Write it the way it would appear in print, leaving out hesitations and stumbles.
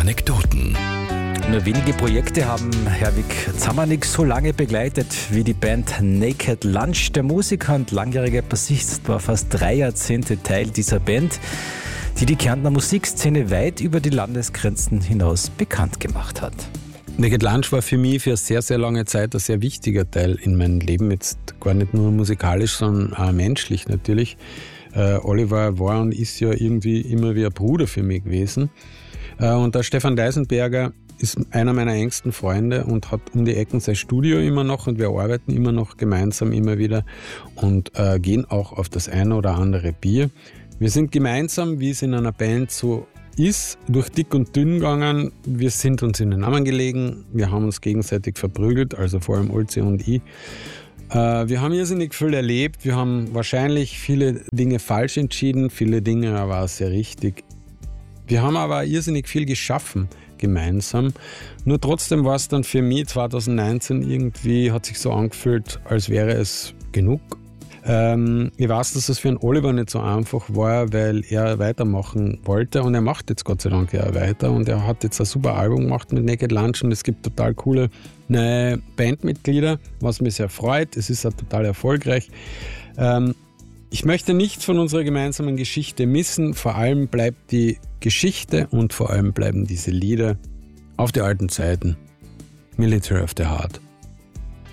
Anekdoten. Nur wenige Projekte haben Herwig Zamanek so lange begleitet wie die Band Naked Lunch. Der Musiker und langjährige Bassist war fast 3 Jahrzehnte Teil dieser Band, die die Kärntner Musikszene weit über die Landesgrenzen hinaus bekannt gemacht hat. Naked Lunch war für mich für eine sehr, sehr lange Zeit ein sehr wichtiger Teil in meinem Leben. Jetzt gar nicht nur musikalisch, sondern auch menschlich natürlich. Oliver war und ist ja irgendwie immer wie ein Bruder für mich gewesen. Und der Stefan Deisenberger ist einer meiner engsten Freunde und hat um die Ecken sein Studio immer noch und wir arbeiten immer noch gemeinsam immer wieder und gehen auch auf das eine oder andere Bier. Wir sind gemeinsam, wie es in einer Band so ist, durch dick und dünn gegangen. Wir sind uns in den Namen gelegen, wir haben uns gegenseitig verprügelt, also vor allem Olzi und ich. Wir haben irrsinnig viel erlebt, wir haben wahrscheinlich viele Dinge falsch entschieden, viele Dinge aber auch sehr richtig. Wir haben aber irrsinnig viel geschaffen gemeinsam. Nur trotzdem war es dann für mich 2019 irgendwie, hat sich so angefühlt, als wäre es genug. Ich weiß, dass es für einen Oliver nicht so einfach war, weil er weitermachen wollte und er macht jetzt Gott sei Dank ja weiter und er hat jetzt ein super Album gemacht mit Naked Lunch und es gibt total coole neue Bandmitglieder, was mich sehr freut. Es ist auch total erfolgreich. Ich möchte nichts von unserer gemeinsamen Geschichte missen. Vor allem bleibt die Geschichte und vor allem bleiben diese Lieder auf die alten Zeiten. Military of the Heart.